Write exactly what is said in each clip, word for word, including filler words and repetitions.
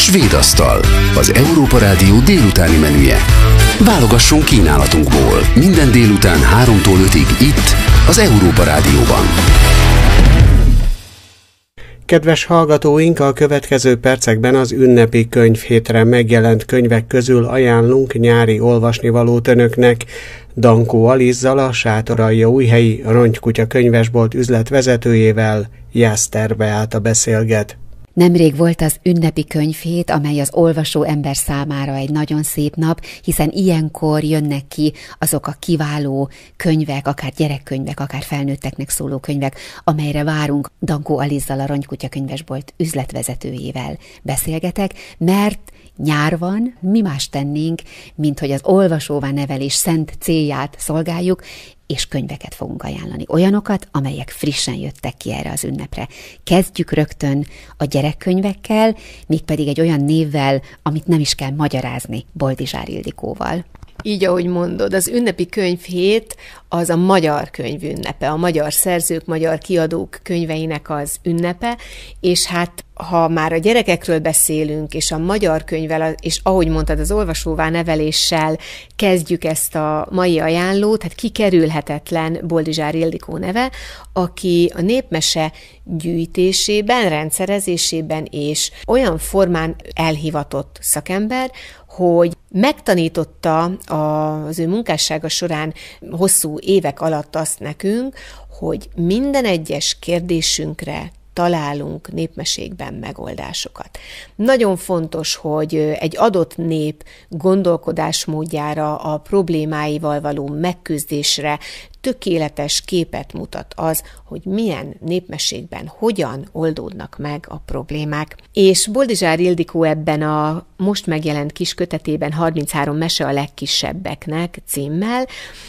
Svéd asztal, az Európa Rádió délutáni menüje. Válogasson kínálatunkból minden délután háromtól ötig itt, az Európa Rádióban. Kedves hallgatóink, a következő percekben az ünnepi könyvhétre megjelent könyvek közül ajánlunk nyári olvasnivalót önöknek. Dankó Alizzal, a Sátoraljaújhelyi Ronykutya könyvesbolt üzletvezetőjével Jászter Beáta beszélget. Nemrég volt az ünnepi könyvhét, amely az olvasó ember számára egy nagyon szép nap, hiszen ilyenkor jönnek ki azok a kiváló könyvek, akár gyerekkönyvek, akár felnőtteknek szóló könyvek, amelyre várunk. Dankó Alizzal, a Ronykutya könyvesbolt üzletvezetőjével beszélgetek, mert nyár van, mi más tennénk, mint hogy az olvasóvá nevelés szent célját szolgáljuk, és könyveket fogunk ajánlani. Olyanokat, amelyek frissen jöttek ki erre az ünnepre. Kezdjük rögtön a gyerekkönyvekkel, mégpedig egy olyan névvel, amit nem is kell magyarázni, Boldizsár Ildikóval. Így, ahogy mondod, az ünnepi könyvhét az a magyar könyv ünnepe, a magyar szerzők, magyar kiadók könyveinek az ünnepe, és hát ha már a gyerekekről beszélünk, és a magyar könyvvel, és ahogy mondtad, az olvasóvá neveléssel kezdjük ezt a mai ajánlót, hát kikerülhetetlen Boldizsár Ildikó neve, aki a népmese gyűjtésében, rendszerezésében és olyan formán elhivatott szakember, hogy megtanította az ő munkássága során hosszú évek alatt azt nekünk, hogy minden egyes kérdésünkre találunk népmesékben megoldásokat. Nagyon fontos, hogy egy adott nép gondolkodásmódjára, a problémáival való megküzdésre tökéletes képet mutat az, hogy milyen népmesékben hogyan oldódnak meg a problémák. És Boldizsár Ildikó ebben a most megjelent kis kötetében harminchárom mese a legkisebbeknek címmel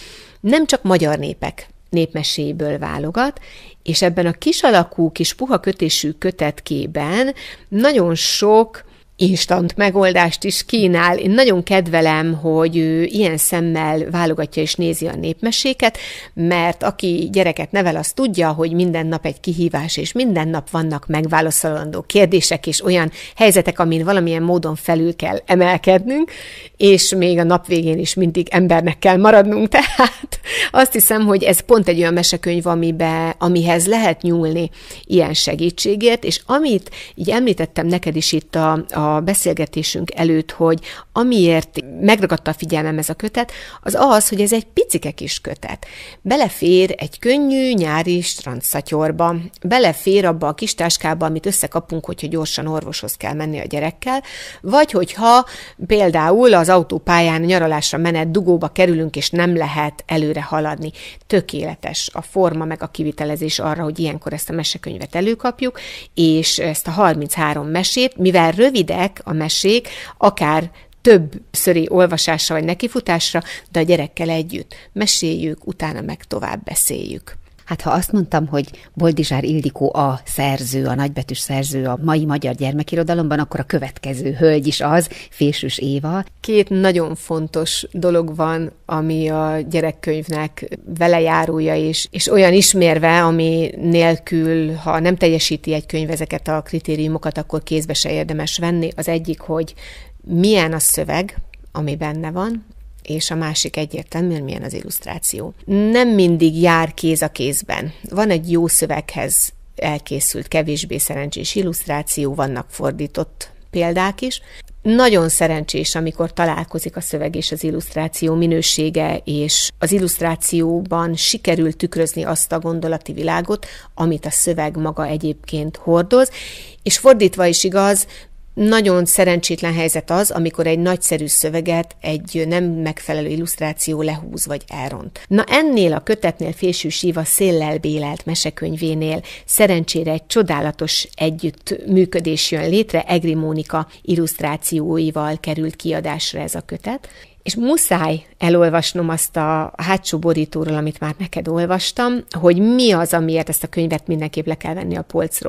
nem csak magyar népek népmeséiből válogat, és ebben a kis alakú, kis puha kötésű kötetkében nagyon sok instant megoldást is kínál. Én nagyon kedvelem, hogy ő ilyen szemmel válogatja és nézi a népmeséket, mert aki gyereket nevel, az tudja, hogy minden nap egy kihívás, és minden nap vannak megválaszolandó kérdések, és olyan helyzetek, amin valamilyen módon felül kell emelkednünk, és még a nap végén is mindig embernek kell maradnunk. Tehát azt hiszem, hogy ez pont egy olyan mesekönyv, amibe, amihez lehet nyúlni ilyen segítségért, és amit így említettem neked is itt a, a a beszélgetésünk előtt, hogy amiért megragadta a figyelmem ez a kötet, az az, hogy ez egy picike kis kötet. Belefér egy könnyű nyári strandszatyorba, belefér abba a kis táskába, amit összekapunk, hogyha gyorsan orvoshoz kell menni a gyerekkel, vagy hogyha például az autópályán nyaralásra menet dugóba kerülünk, és nem lehet előre haladni. Tökéletes a forma meg a kivitelezés arra, hogy ilyenkor ezt a mesekönyvet előkapjuk, és ezt a harminchárom mesét, mivel rövidek a mesék, akár többszöri olvasásra vagy nekifutásra, de a gyerekkel együtt meséljük, utána meg tovább beszéljük. Hát ha azt mondtam, hogy Boldizsár Ildikó a szerző, a nagybetűs szerző a mai magyar gyermekirodalomban, akkor a következő hölgy is az, Fésűs Éva. Két nagyon fontos dolog van, ami a gyerekkönyvnek velejárója is, és olyan ismérve, ami nélkül, ha nem teljesíti egy könyv ezeket a kritériumokat, akkor kézbe se érdemes venni. Az egyik, hogy milyen a szöveg, ami benne van, és a másik egyértelműen milyen az illusztráció. Nem mindig jár kéz a kézben. Van egy jó szöveghez elkészült, kevésbé szerencsés illusztráció, vannak fordított példák is. Nagyon szerencsés, amikor találkozik a szöveg és az illusztráció minősége, és az illusztrációban sikerül tükrözni azt a gondolati világot, amit a szöveg maga egyébként hordoz, és fordítva is igaz, nagyon szerencsétlen helyzet az, amikor egy nagyszerű szöveget egy nem megfelelő illusztráció lehúz vagy elront. Na ennél a kötetnél, Fésűs Éva széllel bélelt mesekönyvénél szerencsére egy csodálatos együttműködés jön létre, Egri Mónika illusztrációival került kiadásra ez a kötet, és muszáj elolvasnom azt a hátsó borítóról, amit már neked olvastam, hogy mi az, amiért ezt a könyvet mindenképp le kell venni a polcról.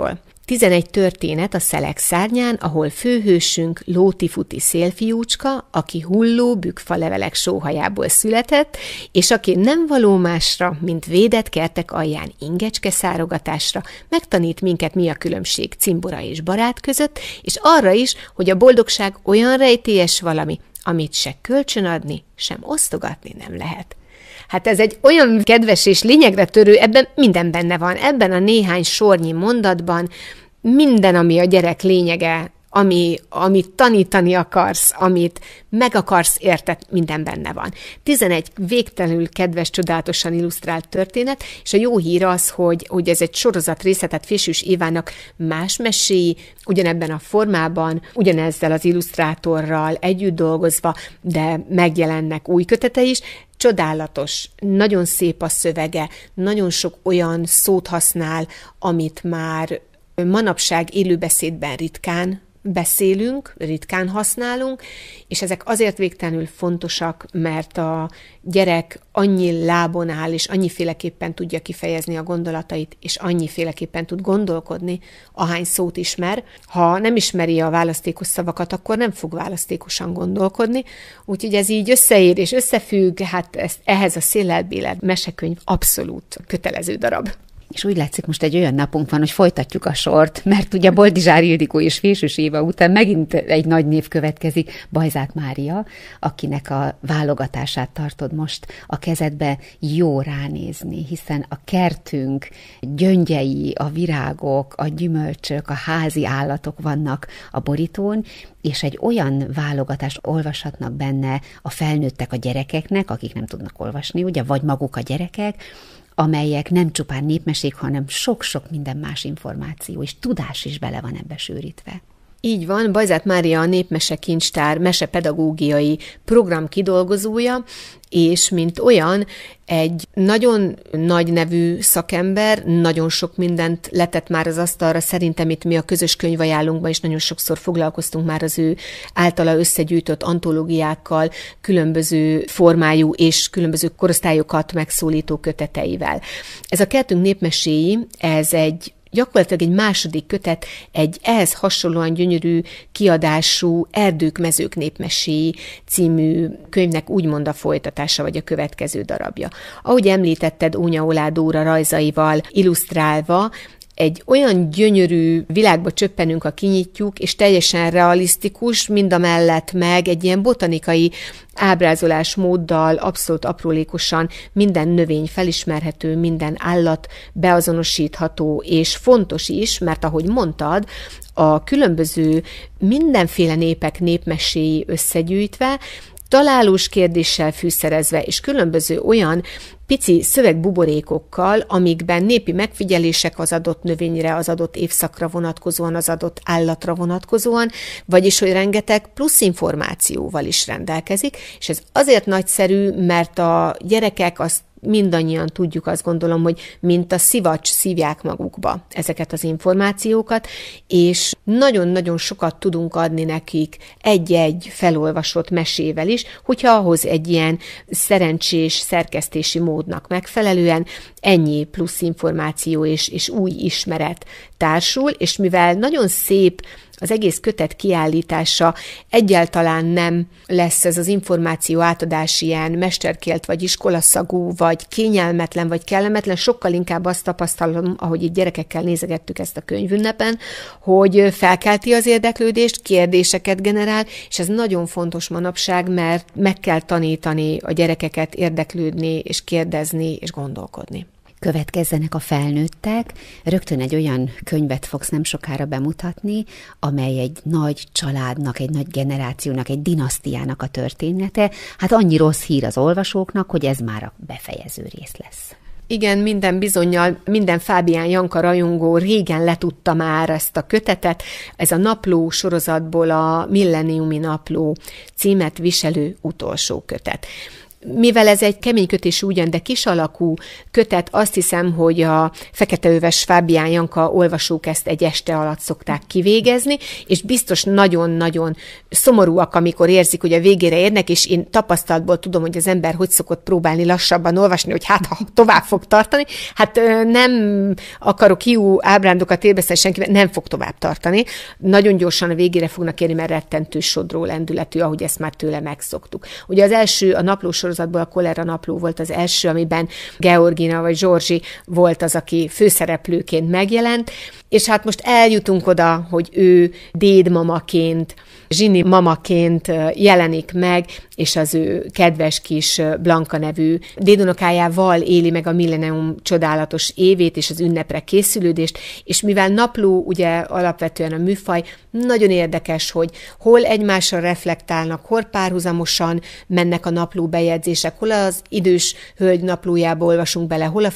tizenegy történet a szelek szárnyán, ahol főhősünk Lóti-Futi szélfiúcska, aki hulló bükkfalevelek sóhajából született, és aki nem való másra, mint védett kertek alján ingecske szárogatásra, megtanít minket, mi a különbség cimbora és barát között, és arra is, hogy a boldogság olyan rejtélyes valami, amit se kölcsönadni, sem osztogatni nem lehet. Hát ez egy olyan kedves és lényegre törő, ebben minden benne van, ebben a néhány sornyi mondatban, minden, ami a gyerek lényege, ami, amit tanítani akarsz, amit meg akarsz érted, minden benne van. tizenegy végtelenül kedves, csodálatosan illusztrált történet, és a jó hír az, hogy, hogy ez egy sorozat része, tehát Fésűs Évának más meséi, ugyanebben a formában, ugyanezzel az illusztrátorral együtt dolgozva, de megjelennek új kötete is. Csodálatos, nagyon szép a szövege, nagyon sok olyan szót használ, amit már manapság élőbeszédben ritkán beszélünk, ritkán használunk, és ezek azért végtelenül fontosak, mert a gyerek annyi lábon áll, és annyiféleképpen tudja kifejezni a gondolatait, és annyiféleképpen tud gondolkodni, ahány szót ismer. Ha nem ismeri a választékos szavakat, akkor nem fog választékosan gondolkodni, úgyhogy ez így összeér és összefügg, hát ez, ehhez a Széllelbéled mesekönyv abszolút kötelező darab. És úgy látszik, most egy olyan napunk van, hogy folytatjuk a sort, mert ugye Boldizsár Ildikó és Fésűs Éva után megint egy nagy név következik, Bajzát Mária, akinek a válogatását tartod most a kezedbe. Jó ránézni, hiszen a kertünk gyöngyei, a virágok, a gyümölcsök, a házi állatok vannak a borítón, és egy olyan válogatást olvashatnak benne a felnőttek a gyerekeknek, akik nem tudnak olvasni, ugye, vagy maguk a gyerekek, amelyek nem csupán népmesék, hanem sok-sok minden más információ, és tudás is bele van ebbe sűrítve. Így van, Bajzát Mária a Népmese Kincstár mesepedagógiai program kidolgozója, és mint olyan egy nagyon nagy nevű szakember, nagyon sok mindent letett már az asztalra, szerintem itt mi a közös könyvajánlónkban is nagyon sokszor foglalkoztunk már az ő általa összegyűjtött antológiákkal, különböző formájú és különböző korosztályokat megszólító köteteivel. Ez a Kertünk népmeséi, ez egy gyakorlatilag egy második kötet, egy ehhez hasonlóan gyönyörű kiadású Erdők, mezők népmeséi című könyvnek úgymond a folytatása, vagy a következő darabja. Ahogy említetted, Ónya Oláh Dóra rajzaival illusztrálva, egy olyan gyönyörű világba csöppenünk, ha kinyitjuk, és teljesen realisztikus, mindamellett meg egy ilyen botanikai ábrázolásmóddal, abszolút aprólékosan minden növény felismerhető, minden állat beazonosítható, és fontos is, mert ahogy mondtad, a különböző mindenféle népek népmeséi összegyűjtve, találós kérdéssel fűszerezve, és különböző olyan pici szövegbuborékokkal, amikben népi megfigyelések az adott növényre, az adott évszakra vonatkozóan, az adott állatra vonatkozóan, vagyis hogy rengeteg plusz információval is rendelkezik, és ez azért nagyszerű, mert a gyerekek azt mindannyian tudjuk, azt gondolom, hogy mint a szivacs szívják magukba ezeket az információkat, és nagyon-nagyon sokat tudunk adni nekik egy-egy felolvasott mesével is, hogyha ahhoz egy ilyen szerencsés szerkesztési módnak megfelelően ennyi plusz információ és, és új ismeret társul, és mivel nagyon szép az egész kötet kiállítása, egyáltalán nem lesz ez az információ átadás ilyen mesterkélt, vagy iskolaszagú, vagy kényelmetlen, vagy kellemetlen, sokkal inkább azt tapasztalom, ahogy itt gyerekekkel nézegettük ezt a könyvünnepen, hogy felkelti az érdeklődést, kérdéseket generál, és ez nagyon fontos manapság, mert meg kell tanítani a gyerekeket érdeklődni, és kérdezni, és gondolkodni. Következzenek a felnőttek, rögtön egy olyan könyvet fogsz nem sokára bemutatni, amely egy nagy családnak, egy nagy generációnak, egy dinasztiának a története. Hát annyi rossz hír az olvasóknak, hogy ez már a befejező rész lesz. Igen, minden bizonnyal, minden Fábián Janka rajongó régen letudta már ezt a kötetet. Ez a napló sorozatból a Millenniumi Napló címet viselő utolsó kötet. mivel ez egy kemény kötésű ugyan, de kis alakú kötet, azt hiszem, hogy a feketeöves Fábián Janka olvasók ezt egy este alatt szokták kivégezni, és biztos nagyon-nagyon szomorúak, amikor érzik, hogy a végére érnek, és én tapasztalatból tudom, hogy az ember hogy szokott próbálni lassabban olvasni, hogy hát, ha tovább fog tartani, hát nem akarok hiú ábrándokat élbeszélni senkivel, nem fog tovább tartani. Nagyon gyorsan a végére fognak érni, mert rettentő sodró lendületű, ahogy ezt már tőle megszoktuk. Ugye az első, a napló sorozatból a Kolera napló volt az első, amiben Georgina vagy Zsorzsi volt az, aki főszereplőként megjelent, és hát most eljutunk oda, hogy ő dédmamaként, Zsini mamaként jelenik meg, és az ő kedves kis Blanka nevű dédunokájával éli meg a millennium csodálatos évét és az ünnepre készülődést, és mivel napló ugye alapvetően a műfaj, nagyon érdekes, hogy hol egymásra reflektálnak, hol párhuzamosan mennek a napló bejegyzések, hol az idős hölgy naplójába olvasunk bele, hol a